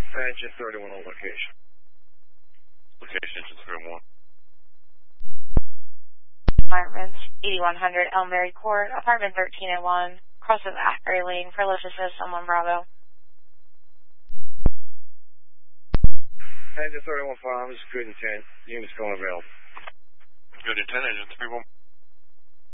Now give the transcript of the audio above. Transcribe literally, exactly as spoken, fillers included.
Engine thirty-one on location. Location, engine thirty-one. Apartments, eighty-one hundred Elmberry Court, apartment thirteen oh one, cross of Asbury Lane for Los Assist, one Bravo. Engine thirty-one Farms, good intent. Units going available. Good intent, engine three one.